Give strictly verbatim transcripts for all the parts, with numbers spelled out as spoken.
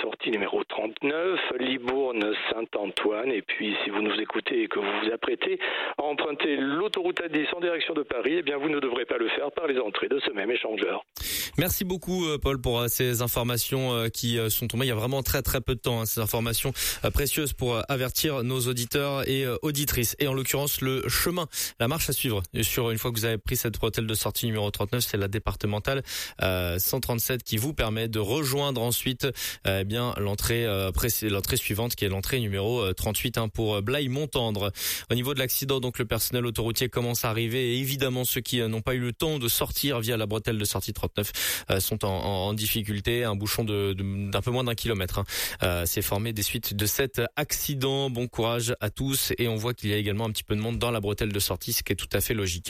sortie numéro trente-neuf, Libourne-Saint-Antoine. Et puis, si vous nous écoutez et que vous vous apprêtez à emprunter l'autoroute A dix en direction de Paris, eh bien, vous ne devrez pas le faire par les entrées de ce même échangeur. Merci beaucoup, Paul, pour ces informations qui sont tombées il y a vraiment très très peu de temps. Hein, ces informations précieuses pour avertir nos auditeurs et auditrices. Et en l'occurrence, le chemin, la marche à suivre. Sur une fois que vous avez pris cette bretelle de sortie numéro trente-neuf, c'est la départementale euh, cent trente-sept qui vous permet de rejoindre ensuite euh, eh bien l'entrée euh, pré- l'entrée suivante qui est l'entrée numéro trente-huit hein, pour Blaye-Montendre. Au niveau de l'accident, donc le personnel autoroutier commence à arriver et évidemment ceux qui n'ont pas eu le temps de sortir via la bretelle de sortie trente-neuf euh, sont en, en, en difficulté. Un bouchon de, de d'un peu moins d'un kilomètre hein, euh, s'est formé des suites de cet accident. Bon courage à tous et on voit qu'il y a également un petit peu de monde dans la bretelle de sortie, ce qui est tout à fait logique.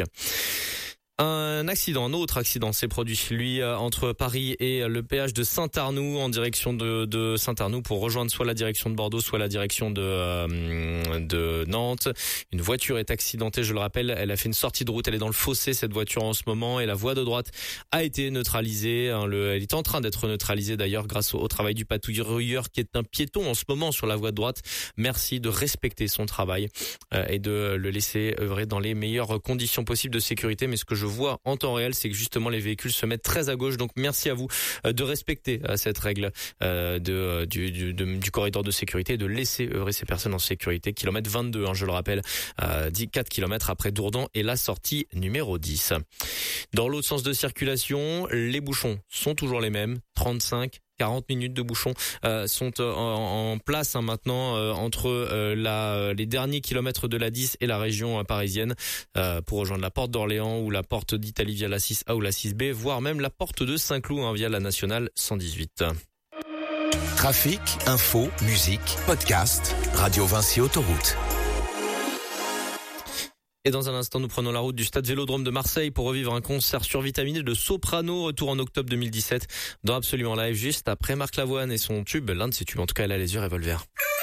Un accident, un autre accident s'est produit, lui, entre Paris et le péage de Saint-Arnoux, en direction de, de Saint-Arnoux pour rejoindre soit la direction de Bordeaux, soit la direction de, euh, de Nantes. Une voiture est accidentée, je le rappelle, elle a fait une sortie de route, elle est dans le fossé, cette voiture en ce moment, et la voie de droite a été neutralisée. Hein, le, elle est en train d'être neutralisée d'ailleurs grâce au, au travail du patrouilleur qui est un piéton en ce moment sur la voie de droite. Merci de respecter son travail euh, et de le laisser œuvrer dans les meilleures conditions possibles de sécurité. Mais ce que je vois en temps réel, c'est que justement les véhicules se mettent très à gauche. Donc merci à vous de respecter cette règle euh, de, du, du, de, du corridor de sécurité et de laisser œuvrer ces personnes en sécurité. Kilomètre vingt-deux, hein, je le rappelle, euh, quatre kilomètres après Dourdan et la sortie numéro dix. Dans l'autre sens de circulation, les bouchons sont toujours les mêmes, trente-cinq quarante minutes de bouchons euh, sont en, en place hein, maintenant euh, entre euh, la, les derniers kilomètres de la dix et la région euh, parisienne euh, pour rejoindre la porte d'Orléans ou la porte d'Italie via la six A ou la six B, voire même la porte de Saint-Cloud hein, via la nationale cent dix-huit. Trafic, info, musique, podcast, Radio Vinci Autoroute. Et dans un instant, nous prenons la route du stade Vélodrome de Marseille pour revivre un concert survitaminé de Soprano, retour en octobre deux mille dix-sept, dans Absolument Live, juste après Marc Lavoine et son tube, l'un de ses tubes, en tout cas, elle a les yeux revolver.